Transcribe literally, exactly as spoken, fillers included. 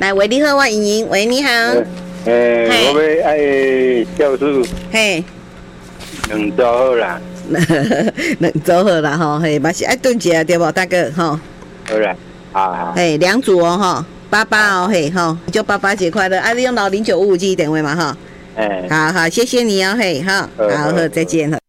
来，喂，你好，我莹莹，喂，你好。 诶、欸，我要爱教书。 嘿， 两周好啦。 两周好啦吼，嘿，嘛是爱炖一下对无，大哥吼。 好啦，好好。 嘿，两组哦吼，爸爸哦嘿吼，祝爸爸节快乐！啊，你用到零九五五记电话嘛哈。哎、欸，好好，谢谢你哦嘿，好，好好，再见了。